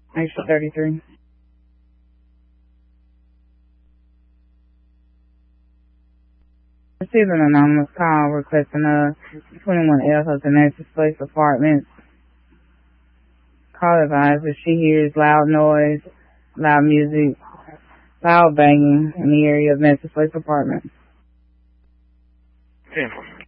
Extra 33. Received an anonymous call requesting 21L of the Nexus Place Apartments. Call advised that she hears loud noise, loud music, loud banging in the area of Nexus Place Apartments. 10.